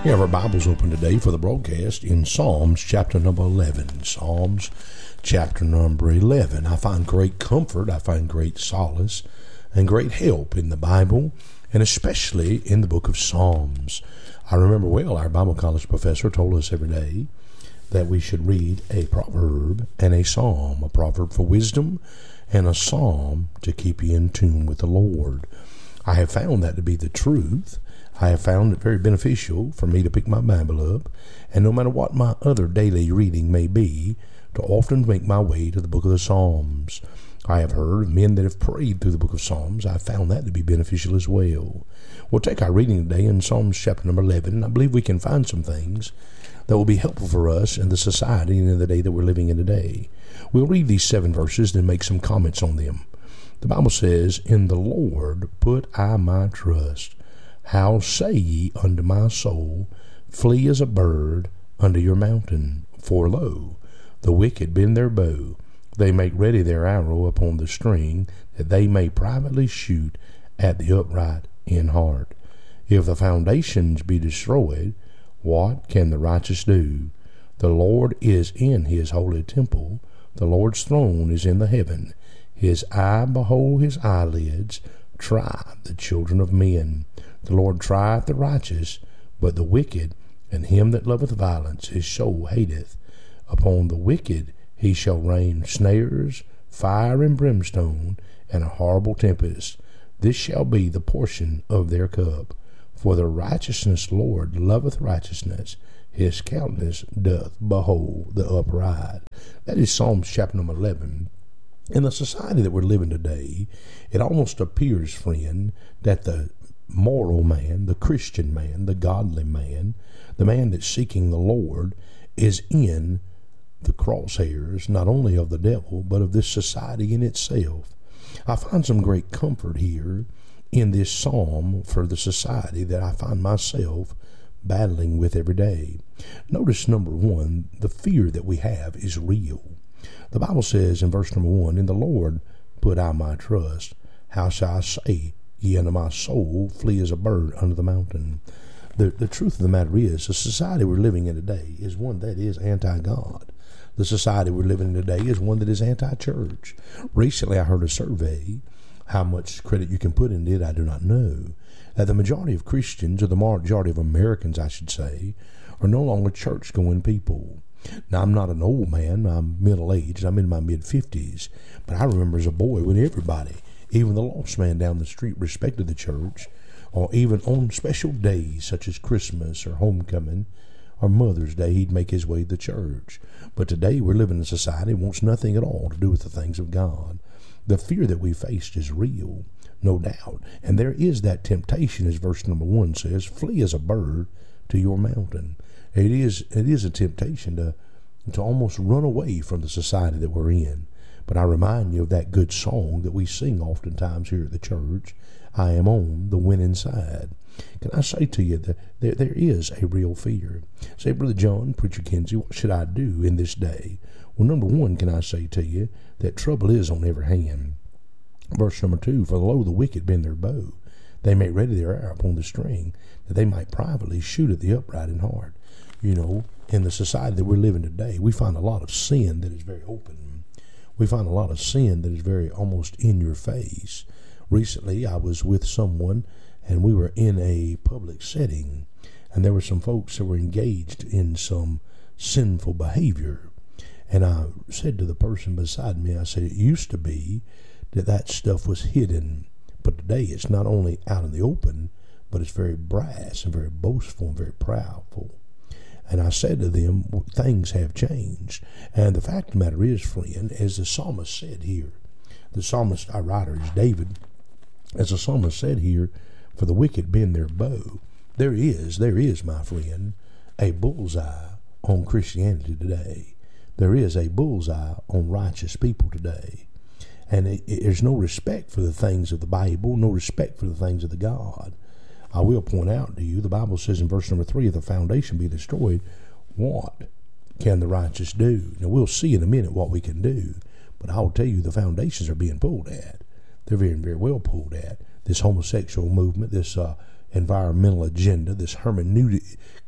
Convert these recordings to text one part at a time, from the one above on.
We have our Bibles open today for the broadcast in Psalms chapter number 11. Psalms chapter number 11. I find great comfort, I find great solace, and great help in the Bible, and especially in the book of Psalms. I remember well our Bible college professor told us every day that we should read a proverb and a psalm, a proverb for wisdom and a psalm to keep you in tune with the Lord. I have found that to be the truth. I have found it very beneficial for me to pick my Bible up, and no matter what my other daily reading may be, to often make my way to the book of the Psalms. I have heard of men that have prayed through the book of Psalms. I found that to be beneficial as well. We'll take our reading today in Psalms chapter number 11, and I believe we can find some things that will be helpful for us in the society and in the day that we're living in today. We'll read these 7 verses and make some comments on them. The Bible says, "In the Lord put I my trust. How say ye unto my soul, flee as a bird unto your mountain? For lo, the wicked bend their bow, they make ready their arrow upon the string, that they may privately shoot at the upright in heart. If the foundations be destroyed, what can the righteous do? The Lord is in his holy temple, the Lord's throne is in the heaven. His eye behold his eyelids, try the children of men. The Lord trieth the righteous, but the wicked and him that loveth violence his soul hateth. Upon the wicked he shall rain snares, fire and brimstone, and a horrible tempest. This shall be the portion of their cup. For the righteousness Lord loveth righteousness, his countenance doth behold the upright." That is Psalms chapter number 11. In the society that we're living today, it almost appears, friend, that the moral man, the Christian man, the godly man, the man that's seeking the Lord, is in the crosshairs not only of the devil, but of this society in itself. I find some great comfort here in this psalm for the society that I find myself battling with every day. Notice, number 1, the fear that we have is real. The Bible says in verse number 1, "In the Lord put I my trust. How shall I say ye unto my soul, flee as a bird unto the mountain?" The truth of the matter is, the society we're living in today is one that is anti-God. The society we're living in today is one that is anti-church. Recently, I heard a survey. How much credit you can put in it, I do not know. That the majority of Christians, or the majority of Americans, I should say, are no longer church-going people. Now, I'm not an old man. I'm middle-aged. I'm in my mid-50s. But I remember as a boy when everybody, even the lost man down the street, respected the church, or even on special days such as Christmas or homecoming or Mother's Day, he'd make his way to the church. But today we're living in a society that wants nothing at all to do with the things of God. The fear that we faced is real, no doubt. And there is that temptation, as verse number 1 says, "Flee as a bird to your mountain." It is a temptation to almost run away from the society that we're in. But I remind you of that good song that we sing oftentimes here at the church, "I am on the winning side." Can I say to you that there is a real fear? Say, "Brother John, Preacher Kinsey, what should I do in this day?" Well, number 1, can I say to you that trouble is on every hand. Verse number 2, "For lo, the wicked bend their bow. They make ready their arrow upon the string, that they might privately shoot at the upright in heart." You know, in the society that we're living today, we find a lot of sin that is very open. We find a lot of sin that is very almost in your face. Recently, I was with someone, and we were in a public setting, and there were some folks that were engaged in some sinful behavior. And I said to the person beside me, I said, it used to be that stuff was hidden, but today it's not only out in the open, but it's very brass and very boastful and very proudful. And I said to them, things have changed. And the fact of the matter is, friend, as the psalmist said here, the psalmist, our writer is David, as the psalmist said here, "For the wicked bend their bow." There is, my friend, a bullseye on Christianity today. There is a bullseye on righteous people today. And there's no respect for the things of the Bible, no respect for the things of the God. I will point out to you, the Bible says in verse number 3, "If the foundation be destroyed, what can the righteous do?" Now, we'll see in a minute what we can do, but I'll tell you the foundations are being pulled at. They're very, very well pulled at. This homosexual movement, this environmental agenda, this hermeneutic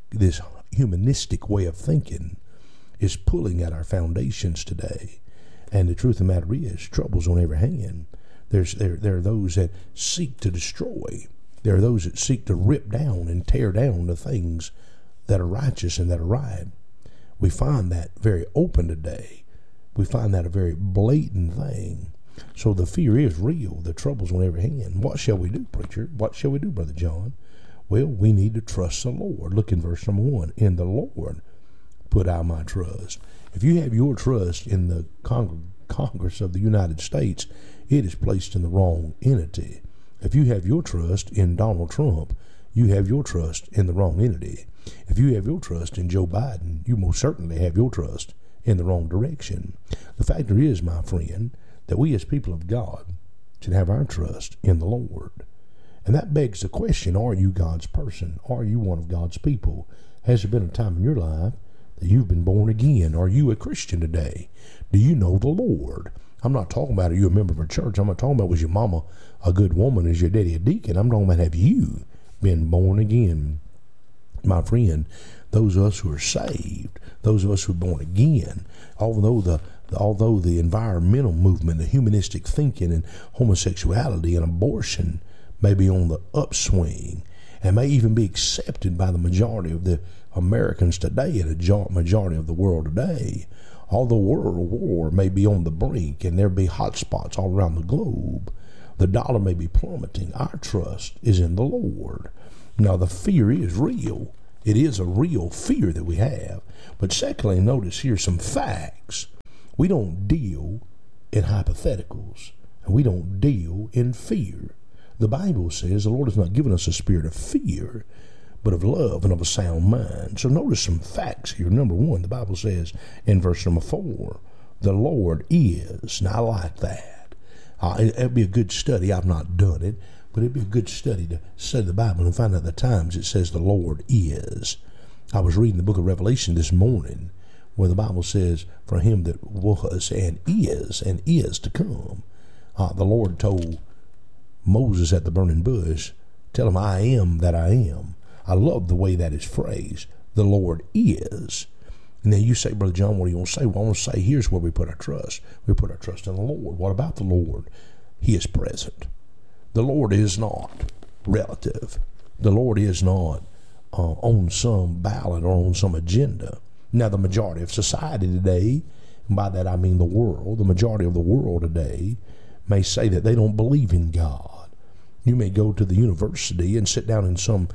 this humanistic way of thinking is pulling at our foundations today. And the truth of the matter is, trouble's on every hand. There are those that seek to destroy. There are those that seek to rip down and tear down the things that are righteous and that are right. We find that very open today. We find that a very blatant thing. So the fear is real. The trouble's on every hand. What shall we do, preacher? What shall we do, Brother John? Well, we need to trust the Lord. Look in verse number 1. In the Lord put I my trust. If you have your trust in the Congress of the United States, it is placed in the wrong entity. If you have your trust in Donald Trump, you have your trust in the wrong entity. If you have your trust in Joe Biden, you most certainly have your trust in the wrong direction. The factor is, my friend, that we as people of God should have our trust in the Lord. And that begs the question, are you God's person? Are you one of God's people? Has there been a time in your life that you've been born again? Are you a Christian today? Do you know the Lord? I'm not talking about, are you a member of a church? I'm not talking about, was your mama a good woman? Is your daddy a deacon? I'm talking about, have you been born again? My friend, those of us who are saved, those of us who are born again, although the environmental movement, the humanistic thinking and homosexuality and abortion may be on the upswing and may even be accepted by the majority of the Americans today and the majority of the world today, although world war may be on the brink and there be hot spots all around the globe, the dollar may be plummeting, our trust is in the Lord. Now, the fear is real. It is a real fear that we have. But secondly, notice here some facts. We don't deal in hypotheticals, and we don't deal in fear. The Bible says the Lord has not given us a spirit of fear, but of love and of a sound mind. So notice some facts here. Number 1, the Bible says in verse number 4, the Lord is. Now, I like that. It'd be a good study. I've not done it, but it'd be a good study to study the Bible and find out the times it says the Lord is. I was reading the book of Revelation this morning where the Bible says, for him that was and is to come. The Lord told Moses at the burning bush, tell him, I am that I am. I love the way that is phrased. The Lord is. And then you say, Brother John, what do you want to say? Well, I want to say, here's where we put our trust. We put our trust in the Lord. What about the Lord? He is present. The Lord is not relative. The Lord is not on some ballot or on some agenda. Now, the majority of society today, and by that I mean the world, the majority of the world today may say that they don't believe in God. You may go to the university and sit down in some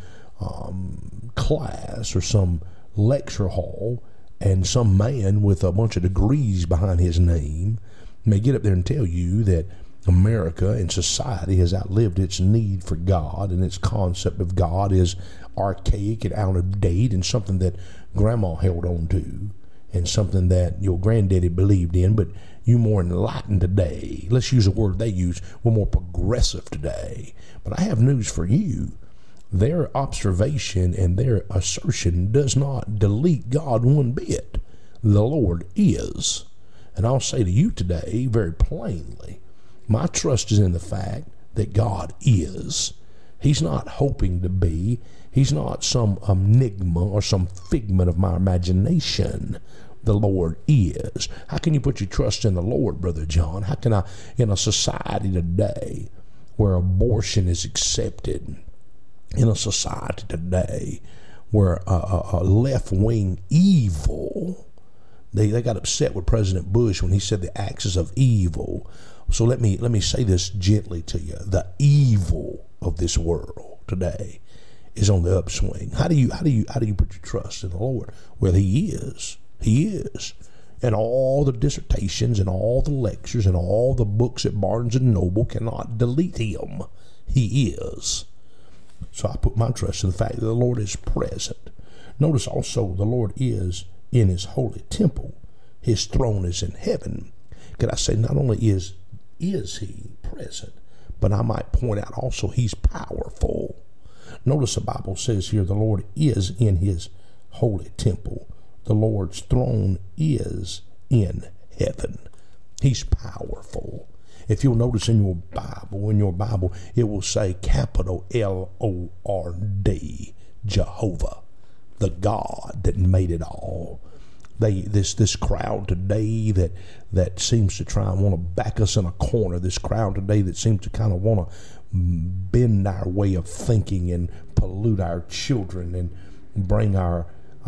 class or some lecture hall, and some man with a bunch of degrees behind his name may get up there and tell you that America and society has outlived its need for God, and its concept of God is archaic and out of date and something that grandma held on to and something that your granddaddy believed in, but you more enlightened today. Let's use a word they use. We're more progressive today. But I have news for you. Their observation and their assertion does not delete God one bit. The Lord is. And I'll say to you today very plainly, my trust is in the fact that God is. He's not hoping to be. He's not some enigma or some figment of my imagination. The Lord is. How can you put your trust in the Lord, Brother John? How can I, in a society today where abortion is accepted, in a society today where a left-wing evil, they got upset with President Bush when he said the axis of evil. So let me say this gently to you. The evil of this world today is on the upswing. How do you put your trust in the Lord? Well, He is. He is. And all the dissertations and all the lectures and all the books at Barnes and Noble cannot delete Him. He is. So I put my trust in the fact that the Lord is present. Notice also the Lord is in His holy temple. His throne is in heaven. Could I say not only is He present, but I might point out also He's powerful. Notice the Bible says here the Lord is in His holy temple. The Lord's throne is in heaven. He's powerful. If you'll notice in your Bible, it will say capital Lord, Jehovah. the God that made it all. This crowd today that seems to try and want to back us in a corner, this crowd today that seems to kind of want to bend our way of thinking and pollute our children and bring our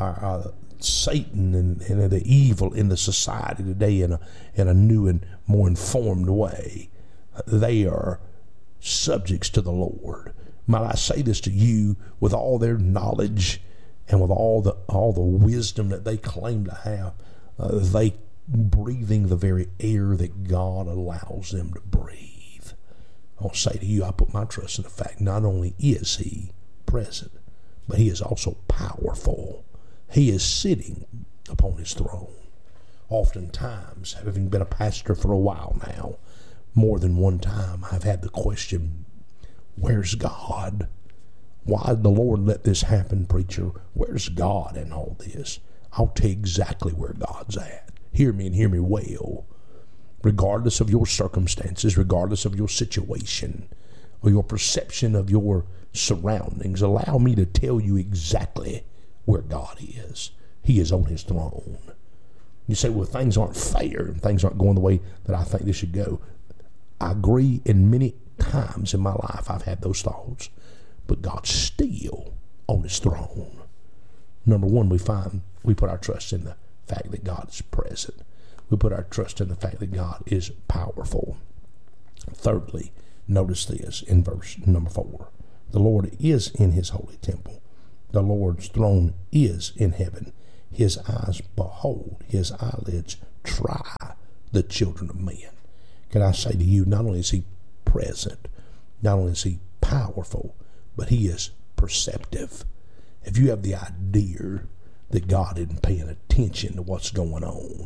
Satan and the evil in the society today in a new and more informed way. They are subjects to the Lord. Might I say this to you, with all their knowledge and with all the wisdom that they claim to have, they breathing the very air that God allows them to breathe. I'll say to you, I put my trust in the fact not only is he present, but he is also powerful. He is sitting upon his throne. Oftentimes, having been a pastor for a while now, more than one time, I've had the question, where's God? Why did the Lord let this happen, preacher? Where's God in all this? I'll tell you exactly where God's at. Hear me and hear me well. Regardless of your circumstances, regardless of your situation, or your perception of your surroundings, allow me to tell you exactly where God is. He is on his throne. You say, well, things aren't fair and things aren't going the way that I think they should go. I agree, in many times in my life I've had those thoughts. But God's still on his throne. Number one, we put our trust in the fact that God is present. We put our trust in the fact that God is powerful. Thirdly, notice this in verse number 4. The Lord is in his holy temple. The Lord's throne is in heaven. His eyes behold, his eyelids try the children of men. Can I say to you, not only is he present, not only is he powerful, but he is perceptive. If you have the idea that God isn't paying attention to what's going on,